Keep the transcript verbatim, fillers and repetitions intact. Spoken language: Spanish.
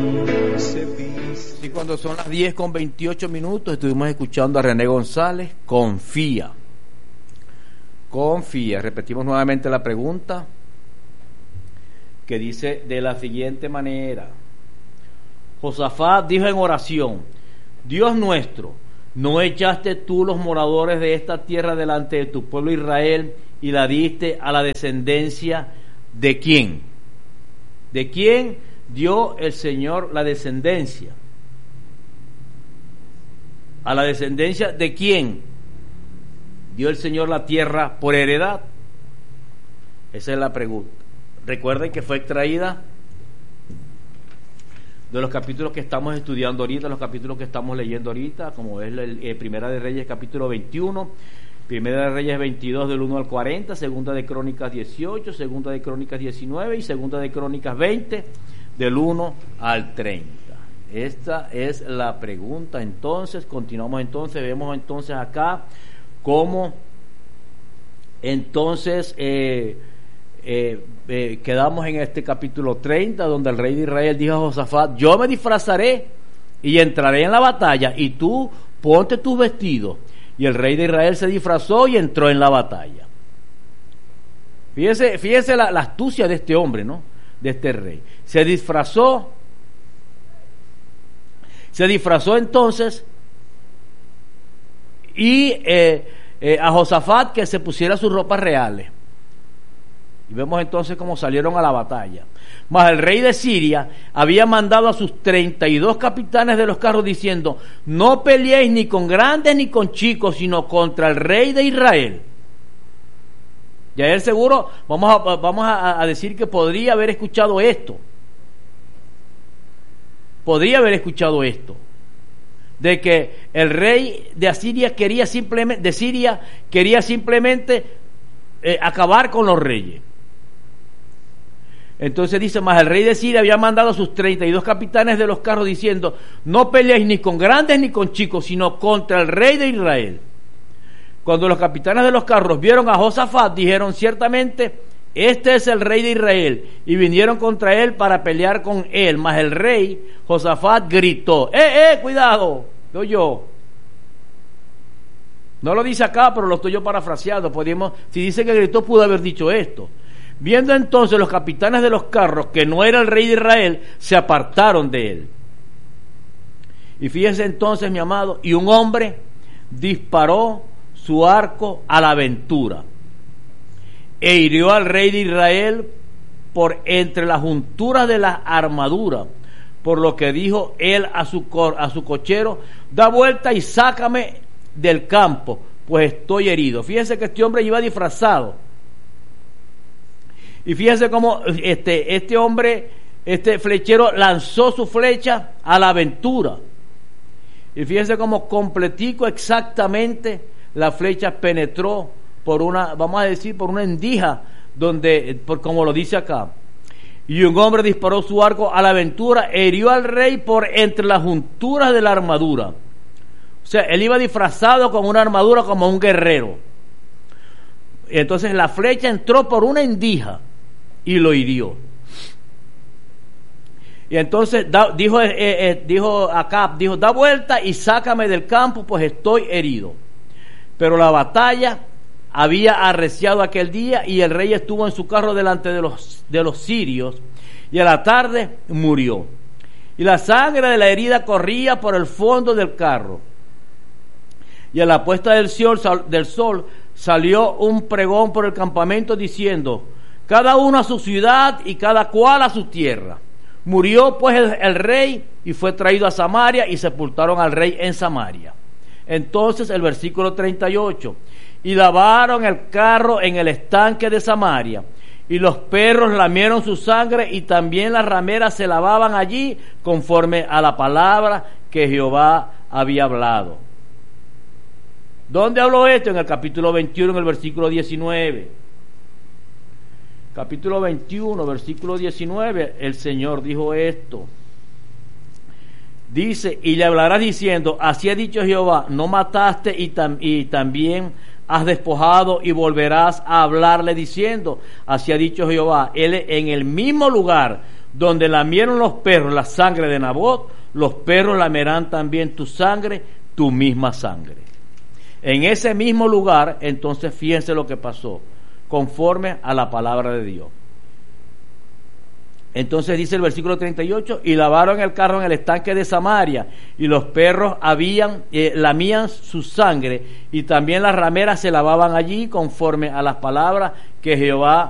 Y cuando son las diez con veintiocho minutos, estuvimos escuchando a René González, Confía. Confía. Repetimos nuevamente la pregunta, que dice de la siguiente manera: Josafat dijo en oración: Dios nuestro, ¿no echaste tú los moradores de esta tierra delante de tu pueblo Israel y la diste a la descendencia de quién? ¿De quién dio el Señor la descendencia? ¿A la descendencia de quién dio el Señor la tierra por heredad? Esa es la pregunta. Recuerden que fue extraída de los capítulos que estamos estudiando ahorita, los capítulos que estamos leyendo ahorita, como es el, el Primera de Reyes capítulo veintiuno, Primera de Reyes veintidós del uno al cuarenta, Segunda de Crónicas dieciocho, Segunda de Crónicas diecinueve y Segunda de Crónicas veinte del uno al treinta. Esta es la pregunta. Entonces, continuamos entonces, vemos entonces acá cómo entonces eh, eh, eh, quedamos en este capítulo treinta, donde el rey de Israel dijo a Josafat: yo me disfrazaré y entraré en la batalla, y tú ponte tus vestidos. Y el rey de Israel se disfrazó y entró en la batalla. Fíjese, fíjese la, la astucia de este hombre, ¿no? De este rey. Se disfrazó, se disfrazó entonces, y eh, eh, a Josafat que se pusiera sus ropas reales. Y vemos entonces cómo salieron a la batalla. Mas el rey de Siria había mandado a sus treinta y dos capitanes de los carros diciendo: no peleéis ni con grandes ni con chicos, sino contra el rey de Israel. Y a él seguro vamos a, vamos a, a decir que podría haber escuchado esto. Podría haber escuchado esto. De que el rey de Asiria quería simplemente, de Siria quería simplemente eh, acabar con los reyes. Entonces dice: mas el rey de Siria había mandado a sus treinta y dos capitanes de los carros diciendo: no peleéis ni con grandes ni con chicos, sino contra el rey de Israel. Cuando los capitanes de los carros vieron a Josafat, dijeron: ciertamente este es el rey de Israel, y vinieron contra él para pelear con él. Mas el rey Josafat gritó: ¡Eh, eh, cuidado! Soy yo. No lo dice acá, pero lo estoy yo parafraseando. Podríamos, si dice que gritó, pudo haber dicho esto. Viendo entonces los capitanes de los carros que no era el rey de Israel, se apartaron de él. Y fíjense entonces, mi amado, y un hombre disparó su arco a la aventura e hirió al rey de Israel por entre las junturas de las armaduras, por lo que dijo él a su, cor, a su cochero: da vuelta y sácame del campo, pues estoy herido. Fíjense que este hombre iba disfrazado. Y fíjense cómo este, este hombre, este flechero, lanzó su flecha a la aventura. Y fíjense cómo completico exactamente la flecha penetró por una, vamos a decir, por una endija, donde, por, como lo dice acá. Y un hombre disparó su arco a la aventura e hirió al rey por entre las junturas de la armadura. O sea, él iba disfrazado con una armadura como un guerrero. Y entonces la flecha entró por una endija y lo hirió. Y entonces da, dijo, eh, eh, dijo Acab, dijo: da vuelta y sácame del campo, pues estoy herido. Pero la batalla había arreciado aquel día, y el rey estuvo en su carro delante de los, de los sirios, y a la tarde murió. Y la sangre de la herida corría por el fondo del carro. Y a la puesta del sol, del sol salió un pregón por el campamento diciendo: cada uno a su ciudad y cada cual a su tierra. Murió pues el, el rey, y fue traído a Samaria, y sepultaron al rey en Samaria. Entonces el versículo treinta y ocho: y lavaron el carro en el estanque de Samaria, y los perros lamieron su sangre, y también las rameras se lavaban allí, conforme a la palabra que Jehová había hablado. ¿Dónde habló esto? En el capítulo veintiuno, en el versículo diecinueve. Capítulo veintiuno, versículo diecinueve, el Señor dijo esto. Dice: y le hablarás diciendo: así ha dicho Jehová, no mataste y, tam, y también has despojado, y volverás a hablarle diciendo: así ha dicho Jehová, él en el mismo lugar donde lamieron los perros la sangre de Nabot, los perros lamerán también tu sangre, tu misma sangre. En ese mismo lugar, entonces fíjense lo que pasó, conforme a la palabra de Dios. Entonces dice el versículo treinta y ocho, y lavaron el carro en el estanque de Samaria, y los perros habían, eh, lamían su sangre, y también las rameras se lavaban allí, conforme a las palabras que Jehová